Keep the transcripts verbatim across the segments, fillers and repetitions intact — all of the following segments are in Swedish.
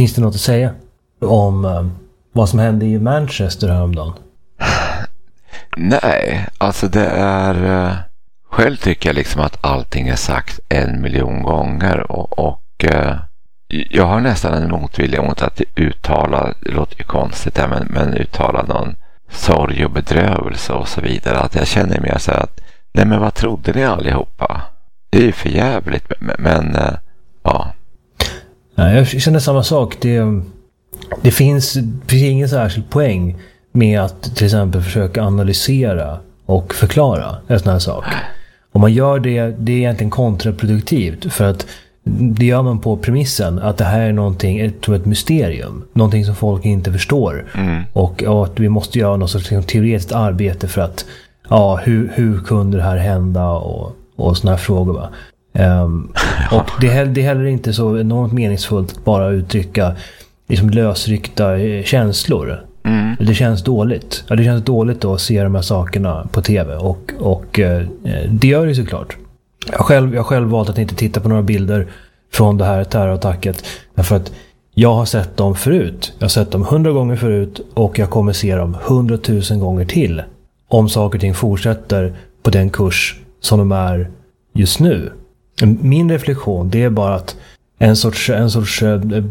Finns det något att säga om uh, vad som hände i Manchester häromdagen? Nej, alltså det är... Uh, själv tycker jag liksom att allting är sagt en miljon gånger. Och, och uh, jag har nästan en motvilja mot att uttala, det låter ju konstigt där, men, men uttala någon sorg och bedrövelse och så vidare. Att jag känner mer så att, nej men vad trodde ni allihopa? Det är ju för jävligt, men, men uh, ja. Ja, jag känner samma sak. Det, det finns, det finns ingen särskild poäng med att till exempel försöka analysera och förklara en sån här sak. Om man gör det, det är egentligen kontraproduktivt, för att det gör man på premissen att det här är någonting, ett, ett mysterium. Någonting som folk inte förstår. Mm. Och, och att vi måste göra något sorts liksom, teoretiskt arbete för att, ja, hur, hur kunde det här hända och, och såna här frågor, va? Um, och det är, det är heller inte så enormt meningsfullt att bara uttrycka liksom lösryckta känslor. Mm. Det känns dåligt. Ja, det känns dåligt då att se de här sakerna på tv. Och, och eh, det gör det såklart. Jag själv, jag själv valt att inte titta på några bilder från det här terrorattacket. Därför att jag har sett dem förut. Jag har sett dem hundra gånger förut. Och jag kommer se dem hundratusen gånger till. Om saker och ting fortsätter på den kurs som de är just nu. Min reflektion, det är bara att en sorts, en sorts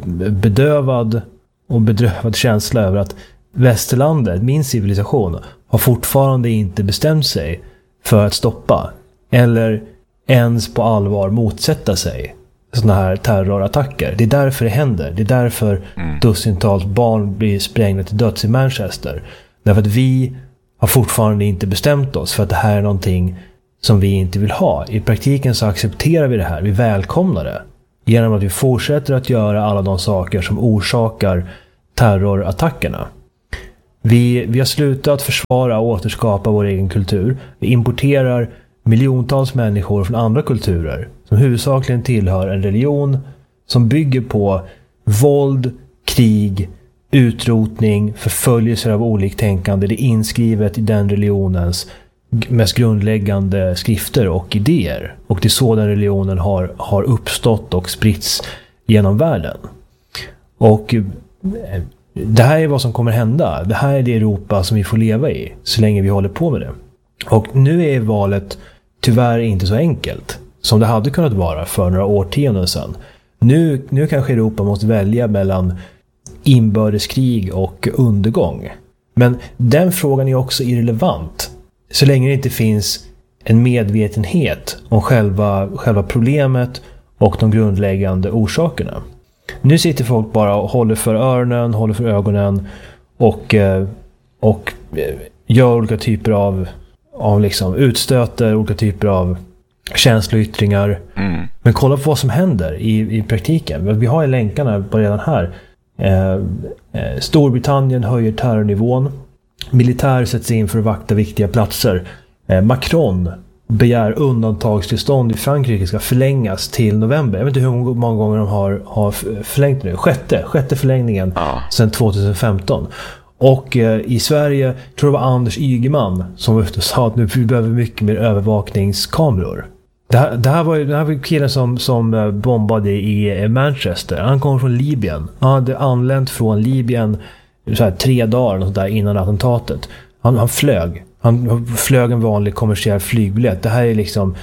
bedövad och bedrövad känsla över att västerlandet, min civilisation, har fortfarande inte bestämt sig för att stoppa eller ens på allvar motsätta sig såna här terrorattacker. Det är därför det händer. Det är därför mm. dussintals barn blir sprängda till döds i Manchester. Därför att vi har fortfarande inte bestämt oss för att det här är någonting som vi inte vill ha. I praktiken så accepterar vi det här. Vi välkomnar det. Genom att vi fortsätter att göra alla de saker som orsakar terrorattackerna. Vi, vi har slutat försvara och återskapa vår egen kultur. Vi importerar miljontals människor från andra kulturer som huvudsakligen tillhör en religion som bygger på våld, krig, utrotning, förföljelser av oliktänkande. Det är inskrivet i den religionens mest grundläggande skrifter och idéer. Och det är så den religionen har, har uppstått och spritts genom världen. Och det här är vad som kommer hända. Det här är det Europa som vi får leva i så länge vi håller på med det. Och nu är valet tyvärr inte så enkelt som det hade kunnat vara för några årtionden sedan. Nu, nu kanske Europa måste välja mellan inbördeskrig och undergång. Men den frågan är också irrelevant så länge det inte finns en medvetenhet om själva, själva problemet och de grundläggande orsakerna. Nu sitter folk bara och håller för öronen, håller för ögonen och, och gör olika typer av, av liksom utstöter, olika typer av känsloyttringar. Mm. Men kolla på vad som händer i, i praktiken. Vi har ju länkarna på redan här. Eh, eh, Storbritannien höjer terrornivån. Militär sätts in för att vakta viktiga platser. Eh, Macron begär undantagstillstånd i Frankrike ska förlängas till november. Jag vet inte hur många gånger de har, har förlängt nu. Sjätte, sjätte förlängningen ja. sedan tjugohundrafemton. Och eh, i Sverige tror jag det var Anders Ygeman som var ute och sa att nu vi behöver mycket mer övervakningskameror. Det här, det här var ju det här var killen som, som bombade i Manchester. Han kom från Libyen. Han hade anlänt från Libyen så här, tre dagar och där innan attentatet. Han, han flög. Han flög en vanlig kommersiell flygbiljett. Det här är liksom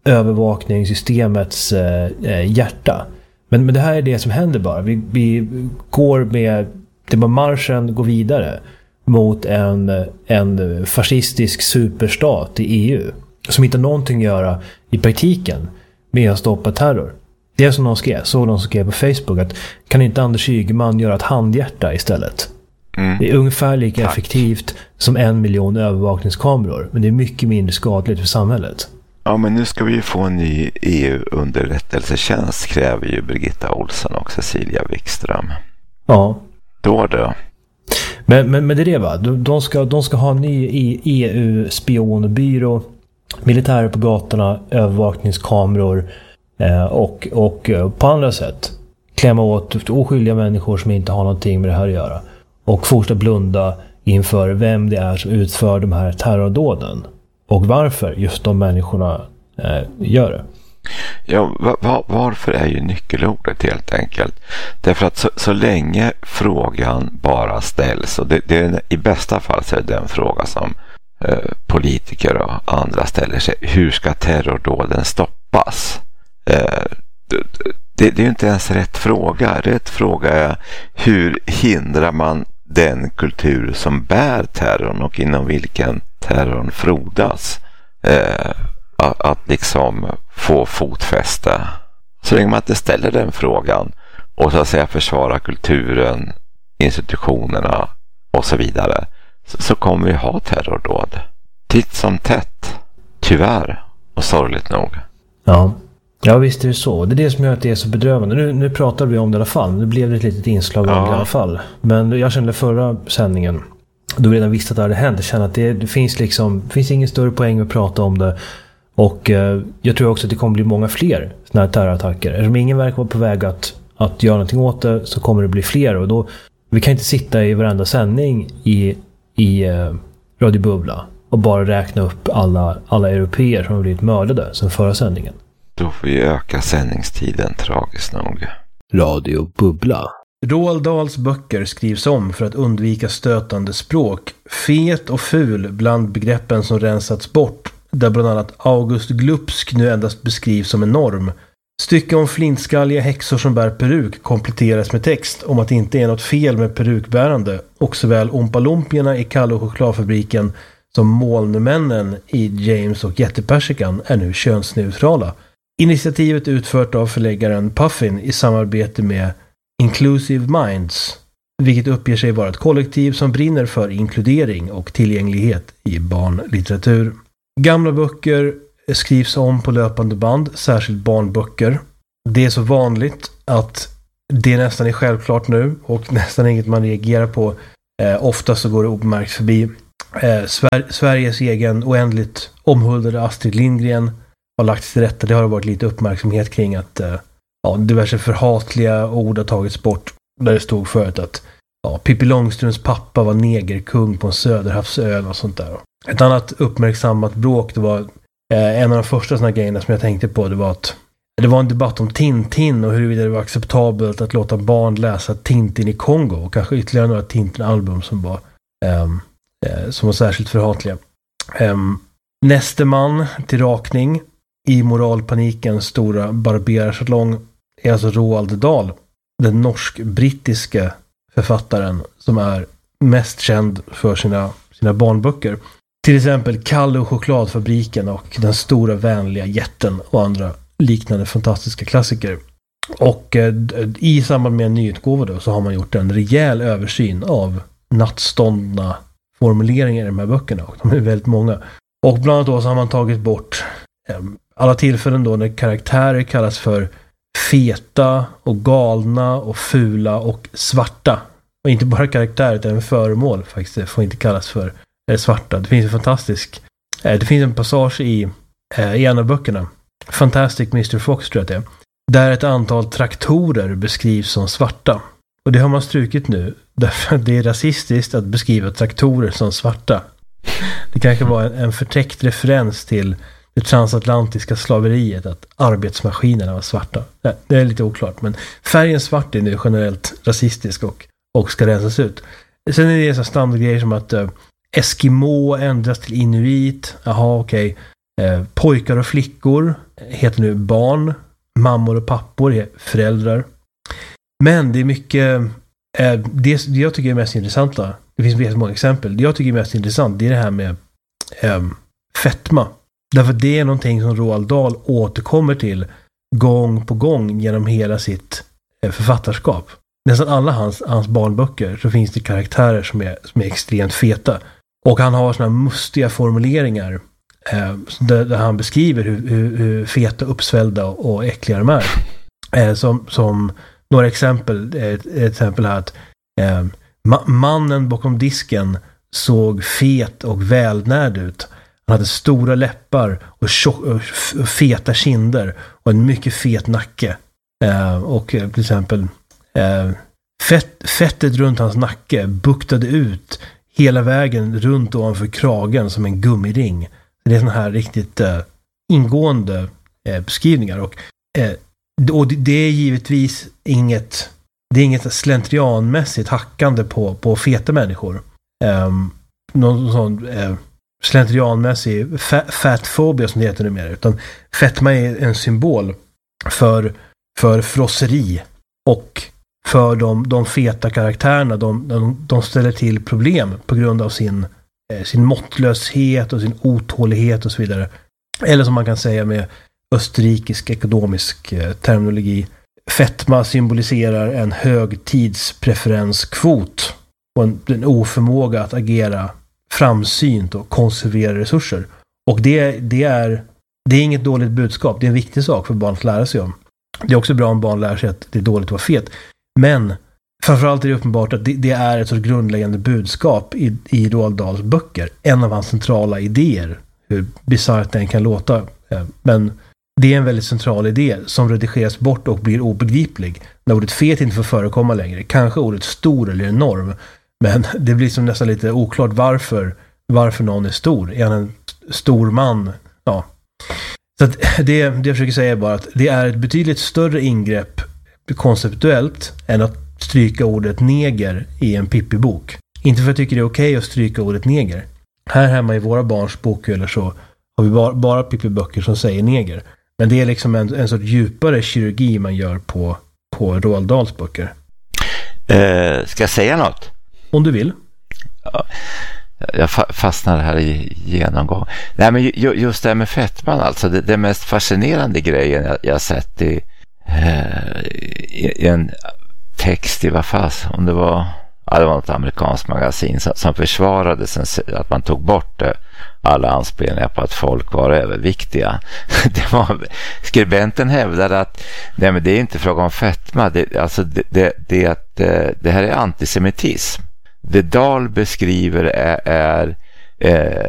övervakningssystemets eh, hjärta. Men, men det här är det som händer bara. Vi, vi går med det bara marschen går vidare mot en, en fascistisk superstat i E U som inte har någonting att göra i praktiken med att stoppa terror. Det är som någon skrev, så de skrev på Facebook att kan inte Anders Ygeman göra ett handhjärta istället? Mm. Det är ungefär lika Tack. effektivt som en miljon övervakningskameror, men det är mycket mindre skadligt för samhället. Ja, men nu ska vi ju få en ny E U-underrättelsetjänst, kräver ju Birgitta Olsson och Cecilia Wikström. Ja. Då då. Men, men, men det är det va? De ska, de ska ha en ny E U-spionbyrå, militärer på gatorna, övervakningskameror eh, och, och eh, på andra sätt klämma åt oskyldiga människor som inte har någonting med det här att göra. Och fortsätta blunda inför vem det är som utför de här terrordåden. Och varför just de människorna eh, gör det. Ja, va, va, varför är ju nyckelordet helt enkelt? Därför att så, så länge frågan bara ställs, och det, det är, i bästa fall så är det en fråga som eh, politiker och andra ställer sig: hur ska terrordåden stoppas? Eh, det, det är ju inte ens rätt fråga. Rätt fråga är: hur hindrar man den kultur som bär terrorn och inom vilken terrorn frodas eh, att, att liksom få fotfäste? Så länge man inte ställer den frågan och så att säga försvara kulturen, institutionerna och så vidare, så, så kommer vi ha terrordåd titt som tätt, tyvärr och sorgligt nog. Ja. Ja, visst är det så. Det är det som gör att det är så bedrövande. Nu, nu pratar vi om det i alla fall. Nu blev det ett litet inslag ja. om det i alla fall. Men jag kände förra sändningen, då vi redan visste att det hade hänt, jag kände att det, det finns liksom, det finns ingen större poäng att prata om det. Och eh, jag tror också att det kommer bli många fler såna här terrorattacker. Eftersom ingen verkar vara på väg att, att göra någonting åt det, så kommer det bli fler. Och då, vi kan inte sitta i varenda sändning i, i eh, Radio Bubbla och bara räkna upp alla, alla europeer som har blivit mördade som förra sändningen. Då får vi öka sändningstiden tragiskt nog. Radio Bubbla. Roald Dahls böcker skrivs om för att undvika stötande språk. Fet och ful bland begreppen som rensats bort, där bland annat August Glupsk nu endast beskrivs som en norm. Stycke om flintskalliga häxor som bär peruk kompletteras med text om att det inte är något fel med perukbärande, och såväl ompalompierna i Kalle och chokladfabriken som molnmännen i James och jättepersikan är nu könsneutrala. Initiativet utfört av förläggaren Puffin i samarbete med Inclusive Minds, vilket uppger sig vara ett kollektiv som brinner för inkludering och tillgänglighet i barnlitteratur. Gamla böcker skrivs om på löpande band, särskilt barnböcker. Det är så vanligt att det nästan är självklart nu och nästan inget man reagerar på. Eh, ofta så går det obemärkt förbi. Eh, Sver- Sveriges egen oändligt omhuldade Astrid Lindgren har lagts till rätta. Det har varit lite uppmärksamhet kring att eh, ja, diverse förhatliga ord har tagits bort. Där det stod förut att ja, Pippi Långstrumps pappa var negerkung på en söderhavsö och sånt där. Ett annat uppmärksammat bråk, det var eh, en av de första såna grejerna som jag tänkte på, det var att det var en debatt om Tintin och huruvida det var acceptabelt att låta barn läsa Tintin i Kongo, och kanske ytterligare några Tintin-album som var eh, eh, som var särskilt förhatliga. Eh, Näste man till rakning i moralpanikens stora barberarsalong är alltså Roald Dahl, den norsk-brittiska författaren som är mest känd för sina, sina barnböcker. Till exempel Kalle och chokladfabriken och Den stora vänliga jätten och andra liknande fantastiska klassiker. Och eh, i samband med en nyutgåva då, så har man gjort en rejäl översyn av nattståndna formuleringar i de här böckerna, och de är väldigt många. Och bland annat då så har man tagit bort eh, alla tillfällen då när karaktärer kallas för feta och galna och fula och svarta. Och inte bara karaktärer utan föremål faktiskt. Det får inte kallas för eh, svarta. Det finns en fantastisk eh, det finns en passage i, eh, i en av böckerna, Fantastic mister Fox tror jag det är, där ett antal traktorer beskrivs som svarta. Och det har man strukit nu därför att det är rasistiskt att beskriva traktorer som svarta. Det kanske var en, en förtäckt referens till det transatlantiska slaveriet, att arbetsmaskinerna var svarta. Det är lite oklart, men färgen svart är nu generellt rasistisk och, och ska rensas ut. Sen är det så standardgrejer som att uh, Eskimo ändras till inuit. Jaha, okej. Okay. Uh, pojkar och flickor heter nu barn. Mammor och pappor är föräldrar. Men det är mycket... Uh, det, det jag tycker är mest intressant, då, det finns väldigt många exempel. Det jag tycker är mest intressant, det är det här med um, fetma. Därför att det är någonting som Roald Dahl återkommer till gång på gång genom hela sitt författarskap. Nästan alla hans, hans barnböcker så finns det karaktärer som är, som är extremt feta. Och han har såna mustiga formuleringar eh, där, där han beskriver hur, hur, hur feta, uppsvällda och, och äckliga de är. Eh, som, som några exempel, ett, ett exempel här att eh, ma- mannen bakom disken såg fet och välnärd ut. Han hade stora läppar och, tjock, och feta kinder och en mycket fet nacke. Eh, och till exempel eh, fett, fettet runt hans nacke buktade ut hela vägen runt ovanför kragen som en gummiring. Det är såna här riktigt eh, ingående eh, beskrivningar. Och, eh, och det, det är givetvis inget, det är inget slentrianmässigt hackande på, på feta människor. Um, någon sån eh, slentrianmässig fa- fatfobia som det heter numera, utan fetma är en symbol för, för frosseri och för de, de feta karaktärerna. De, de, de ställer till problem på grund av sin, eh, sin måttlöshet och sin otålighet och så vidare. Eller som man kan säga med österrikisk ekonomisk eh, terminologi, fetma symboliserar en hög tidspreferenskvot och en, en oförmåga att agera framsynt och konservera resurser. Och det, det, är, det är inget dåligt budskap. Det är en viktig sak för barn att lära sig om. Det är också bra om barn lär sig att det är dåligt att vara fet. Men framförallt är det uppenbart att det, det är ett sorts grundläggande budskap i, i Roald Dahls böcker. En av hans centrala idéer. Hur bisarrt den kan låta. Men det är en väldigt central idé som redigeras bort och blir obegriplig. När ordet fet inte får förekomma längre. Kanske ordet stor eller enorm. Men det blir som nästan lite oklart varför, varför någon är stor. Är han en stor man? Ja. Så att det, det jag försöker säga är bara att det är ett betydligt större ingrepp konceptuellt än att stryka ordet neger i en Pippi-bok. Inte för att jag tycker det är okej att stryka ordet neger. Här hemma i våra barns bokhyllor så har vi bara, bara Pippi-böcker som säger neger. Men det är liksom en, en sorts djupare kirurgi man gör på, på Roald Dahls böcker. Uh, ska jag säga något? Om du vill. Ja, jag fa- fastnar här i genomgång. Nej, men ju, just det här med fetman, alltså det, det mest fascinerande grejen jag, jag sett i, uh, i, i en text i vad fast, om det var, ja, det var något amerikanskt magasin som, som försvarade sen, att man tog bort det, alla anspelningar på att folk var överviktiga. Det var, skribenten hävdade att nej, men det är inte fråga om fetma, det, alltså det, det, det, att, det här är antisemitism. Det Dahl beskriver är, är eh,